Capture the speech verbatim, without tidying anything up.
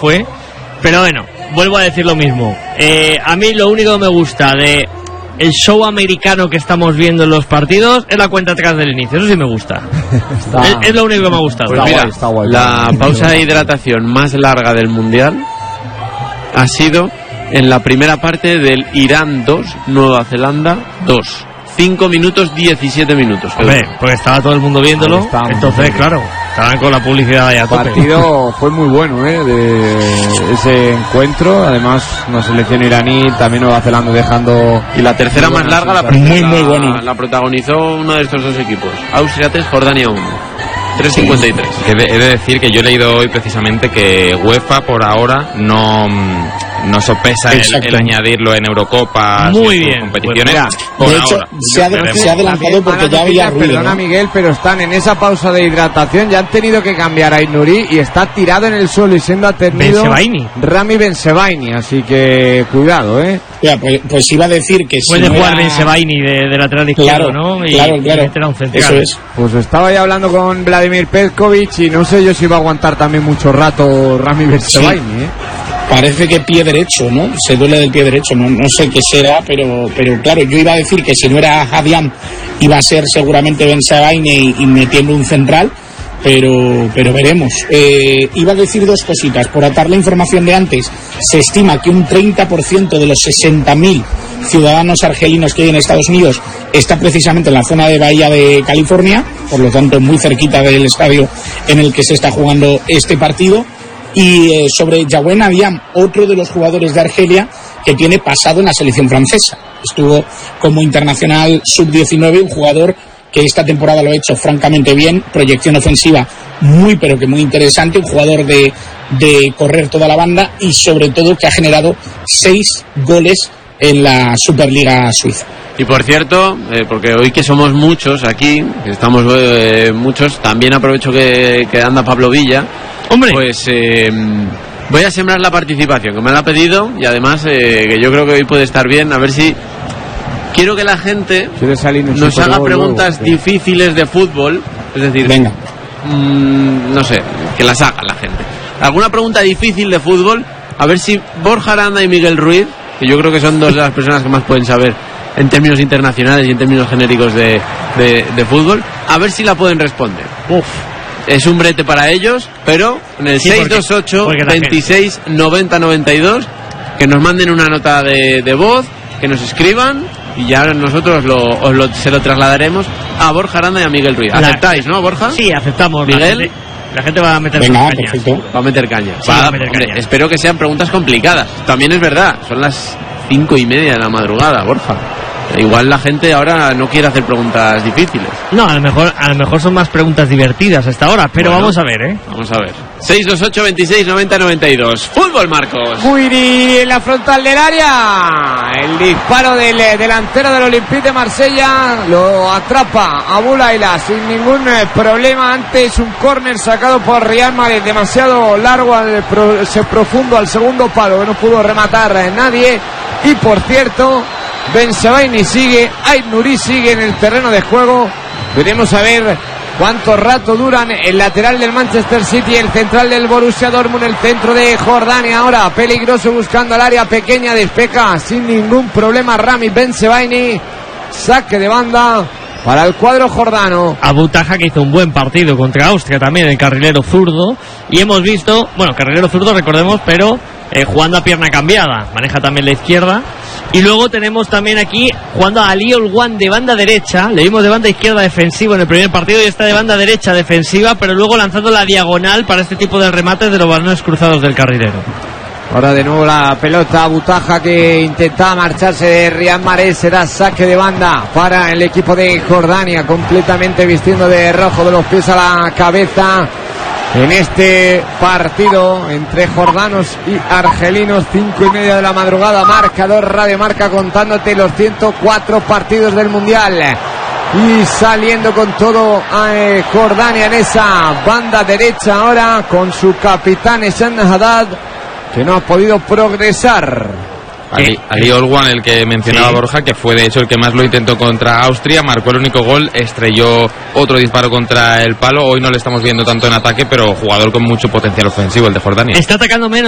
fue. Pero bueno, vuelvo a decir lo mismo. Eh, a mí lo único que me gusta de el show americano que estamos viendo en los partidos es la cuenta atrás del inicio. Eso sí me gusta. Está... Es, es lo único que me ha gustado. Pues mira, está guay, está guay. La pausa de hidratación más larga del Mundial ha sido en la primera parte del Irán dos, Nueva Zelanda dos. cinco minutos, diecisiete minutos. Hombre, porque estaba todo el mundo viéndolo. Entonces, claro, estaban con la publicidad ahí a tope. El partido fue muy bueno, ¿eh? De ese encuentro. Además, una selección iraní, también Nueva Zelanda dejando. Y la tercera más larga la, muy, muy bueno. la protagonizó uno de estos dos equipos. Austria tres, Jordania uno. tres cincuenta y tres. He de, he de decir que yo he leído hoy precisamente que UEFA por ahora no, no sopesa el, el añadirlo en Eurocopas Muy y en bien, competiciones. Pues de hecho, se ha, se ha adelantado porque ya había ruido. Perdona, ¿no? Miguel, pero están en esa pausa de hidratación. Ya han tenido que cambiar a Aït-Nouri y está tirado en el suelo y siendo atendido Bensebaini. Rami Bensebaini. Así que cuidado, ¿eh? Ya, pues, pues iba a decir que puede si no jugar era... Bensebaini de, de lateral izquierdo, claro, ¿no? Y, claro, claro. y meter a un central. Eso es. Pues estaba ya hablando con Vladimir Petkovic y no sé yo si va a aguantar también mucho rato Rami Bensebaini, Sí. ¿eh? Parece que pie derecho, ¿no? Se duele del pie derecho, no, no sé qué será, pero, pero claro, yo iba a decir que si no era Hadiam iba a ser seguramente Bensebaini y, y metiendo un central, pero, pero veremos. Eh, iba a decir dos cositas. Por atar la información de antes, se estima que un treinta por ciento de los sesenta mil ciudadanos argelinos que hay en Estados Unidos está precisamente en la zona de Bahía de California, por lo tanto muy cerquita del estadio en el que se está jugando este partido. Y eh, sobre Yawen Hadiam, otro de los jugadores de Argelia que tiene pasado en la selección francesa. Estuvo como internacional sub diecinueve, un jugador que esta temporada lo ha hecho francamente bien, proyección ofensiva muy pero que muy interesante, un jugador de, de correr toda la banda y sobre todo que ha generado seis goles en la Superliga Suiza. Y por cierto, eh, porque hoy que somos muchos aquí, que estamos eh, muchos, también aprovecho que, que anda Pablo Villa. Hombre, pues eh, voy a sembrar la participación, que me la ha pedido, y además eh, que yo creo que hoy puede estar bien, a ver si... Quiero que la gente nos haga preguntas luego, difíciles de fútbol, es decir, venga, mmm, no sé, que las haga la gente. Alguna pregunta difícil de fútbol, a ver si Borja Aranda y Miguel Ruiz, que yo creo que son dos de las personas que más pueden saber en términos internacionales y en términos genéricos de, de, de fútbol, a ver si la pueden responder. Uf. Es un brete para ellos, pero en el sí, seis dos ocho, veintiséis, noventa, noventa y dos, que nos manden una nota de, de voz, que nos escriban y ya nosotros lo, os lo, se lo trasladaremos a Borja Aranda y a Miguel Ruiz. ¿Aceptáis, no, Borja? Sí, aceptamos. Miguel. La gente, la gente va a meter Venga, caña. perfecto. Va a meter caña. Sí, va, va a meter hombre, caña. Espero que sean preguntas complicadas. También es verdad, son las cinco y media de la madrugada, Borja. Igual la gente ahora no quiere hacer preguntas difíciles. No, a lo mejor a lo mejor son más preguntas divertidas hasta ahora, pero bueno, vamos a ver, ¿eh? Vamos a ver. seis dos ocho, veintiséis, noventa, noventa y dos. Fútbol, Marcos. Guiri en la frontal del área. El disparo del eh, delantero del Olympique de Marsella lo atrapa a Boulaïla sin ningún eh, problema. Antes un córner sacado por Riyad Mahrez, demasiado largo, al pro, se profundo al segundo palo, que no pudo rematar eh, nadie. Y por cierto, Bensebaini sigue, Aït-Nouri sigue en el terreno de juego. Veremos a ver cuánto rato duran el lateral del Manchester City, el central del Borussia Dortmund, el centro de Jordania. Ahora peligroso buscando el área pequeña, despeja sin ningún problema Rami Bensebaini. Saque de banda para el cuadro jordano. Abu Taha, que hizo un buen partido contra Austria también, el carrilero zurdo. Y hemos visto, bueno, carrilero zurdo recordemos, pero eh, jugando a pierna cambiada, maneja también la izquierda. Y luego tenemos también aquí jugando a Ali Olwan de banda derecha. Le vimos de banda izquierda defensivo en el primer partido y está de banda derecha defensiva, pero luego lanzando la diagonal para este tipo de remates de los balones cruzados del carrilero. Ahora de nuevo la pelota, Butaja, que intentaba marcharse de Riyad Mahrez. Será saque de banda para el equipo de Jordania, completamente vistiendo de rojo de los pies a la cabeza en este partido entre jordanos y argelinos. Cinco y media de la madrugada, marcador Radio Marca, contándote los ciento cuatro partidos del Mundial. Y saliendo con todo a eh, Jordania en esa banda derecha ahora con su capitán Essam Haddad, que no ha podido progresar. Ali, Ali Olwan, el que mencionaba sí. Borja, que fue de hecho el que más lo intentó contra Austria, marcó el único gol, estrelló otro disparo contra el palo. Hoy no le estamos viendo tanto en ataque, pero jugador con mucho potencial ofensivo, el de Jordania. Está atacando menos